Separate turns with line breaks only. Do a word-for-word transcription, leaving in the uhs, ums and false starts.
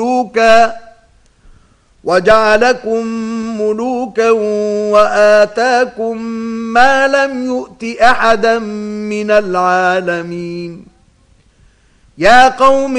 ملوكا وجعلكم ملوكا وآتاكم ما لم يؤت أحدا من العالمين. يا قوم